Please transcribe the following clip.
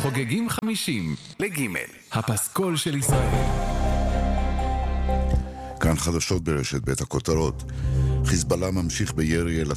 חוגגים 50 לג' הפסקול של ישראל. כאן חדשות ברשת בית הכותרות. חיזבאללה ממשיך בירי אל